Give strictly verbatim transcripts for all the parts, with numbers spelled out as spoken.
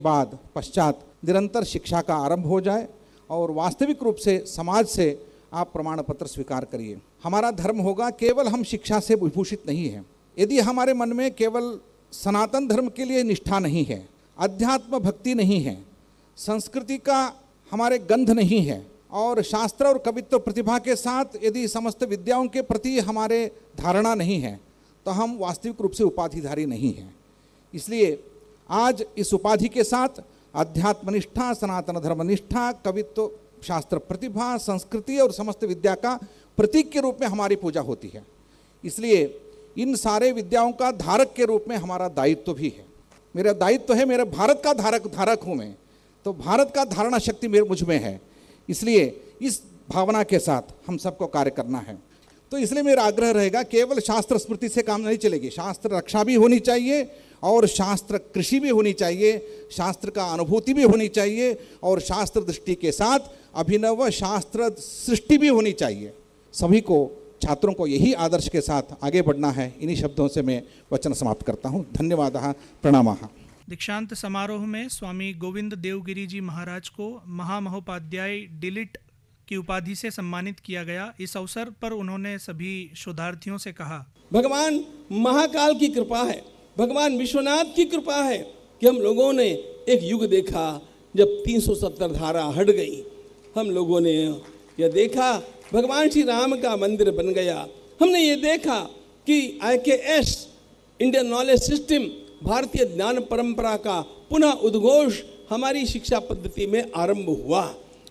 बाद पश्चात निरंतर शिक्षा का आरंभ हो जाए और वास्तविक रूप से समाज से आप प्रमाण पत्र स्वीकार करिए। हमारा धर्म होगा केवल हम शिक्षा से विभूषित नहीं हैं। यदि हमारे मन में केवल सनातन धर्म के लिए निष्ठा नहीं है, अध्यात्म भक्ति नहीं है, संस्कृति का हमारे गंध नहीं है और शास्त्र और कवित्व प्रतिभा के साथ यदि समस्त विद्याओं के प्रति हमारे धारणा नहीं है, तो हम वास्तविक रूप से उपाधिधारी नहीं हैं। इसलिए आज इस उपाधि के साथ अध्यात्मनिष्ठा, सनातन धर्मनिष्ठा, कवित्व, शास्त्र प्रतिभा, संस्कृति और समस्त विद्या का प्रतीक के रूप में हमारी पूजा होती है। इसलिए इन सारे विद्याओं का धारक के रूप में हमारा दायित्व भी है। मेरा दायित्व है, मेरे भारत का धारक धारक हूँ मैं, तो भारत का धारणा शक्ति मेरे मुझ में है। इसलिए इस भावना के साथ हम सबको कार्य करना है। तो इसलिए मेरा आग्रह रहेगा, केवल शास्त्र स्मृति से काम नहीं चलेगी, शास्त्र रक्षा भी होनी चाहिए और शास्त्र कृषि भी होनी चाहिए, शास्त्र का अनुभूति भी होनी चाहिए और शास्त्र दृष्टि के साथ अभिनव शास्त्र सृष्टि भी होनी चाहिए। सभी को, छात्रों को यही आदर्श के साथ आगे बढ़ना है। इन्हीं शब्दों से मैं वचन समाप्त करता हूँ। धन्यवादः, प्रणामः। दीक्षांत समारोह में स्वामी गोविंद देवगिरी जी महाराज को महामहोपाध्याय डिलिट की उपाधि से सम्मानित किया गया। इस अवसर पर उन्होंने सभी शोधार्थियों से कहा, भगवान महाकाल की कृपा है, भगवान विश्वनाथ की कृपा है कि हम लोगों ने एक युग देखा जब तीन सौ सत्तर धारा हट गई। हम लोगों ने यह देखा भगवान श्री राम का मंदिर बन गया। हमने ये देखा कि आई के एस इंडियन नॉलेज सिस्टम, भारतीय ज्ञान परंपरा का पुनः उद्घोष हमारी शिक्षा पद्धति में आरंभ हुआ।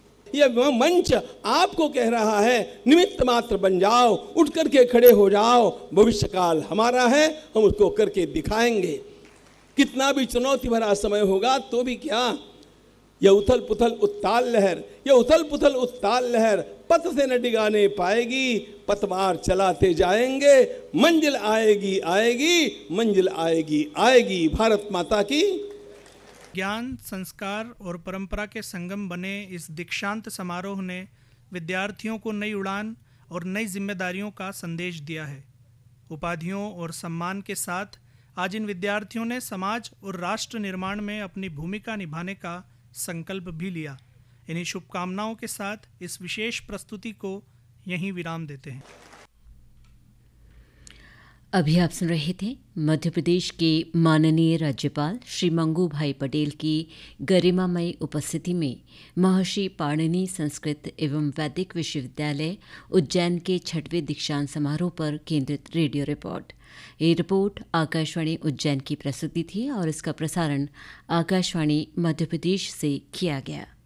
यह मंच आपको कह रहा है, निमित्त मात्र बन जाओ, उठ करके खड़े हो जाओ, भविष्य काल हमारा है, हम उसको करके दिखाएंगे। कितना भी चुनौती भरा समय होगा तो भी क्या, यह उथल पुथल उत्ताल लहर, यह उथल पुथल उत्ताल लहर पथ से न डिगाने पाएगी, पतवार चलाते जाएंगे, मंजिल आएगी आएगी, मंजिल आएगी आएगी। भारत माता की। ज्ञान, संस्कार और परंपरा के संगम बने इस दीक्षांत समारोह ने विद्यार्थियों को नई उड़ान और नई जिम्मेदारियों का संदेश दिया है। उपाधियों और सम्मान के साथ आज इन विद्यार्थियों ने समाज और राष्ट्र निर्माण में अपनी भूमिका निभाने का संकल्प भी लिया। इन्हीं शुभकामनाओं के साथ इस विशेष प्रस्तुति को यहीं विराम देते हैं। अभी आप सुन रहे थे मध्य प्रदेश के माननीय राज्यपाल श्री मंगू भाई पटेल की गरिमामयी उपस्थिति में महर्षि पाणिनि संस्कृत एवं वैदिक विश्वविद्यालय उज्जैन के छठवें दीक्षांत समारोह पर केंद्रित रेडियो रिपोर्ट। ये रिपोर्ट आकाशवाणी उज्जैन की प्रस्तुति थी और इसका प्रसारण आकाशवाणी मध्य प्रदेश से किया गया।